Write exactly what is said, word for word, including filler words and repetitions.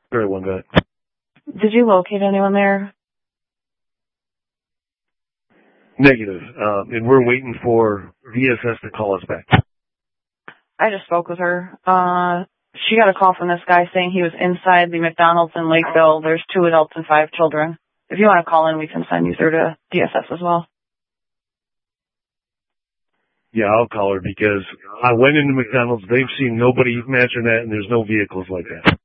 Very one guy. Did you locate anyone there? Negative. Um, and we're waiting for V S S to call us back. I just spoke with her. Uh, she got a call from this guy saying he was inside the McDonald's in Lakeville. There's two adults and five children. If you want to call in, we can send you through to D S S as well. Yeah, I'll call her because I went into McDonald's. They've seen nobody matching that, and there's no vehicles like that.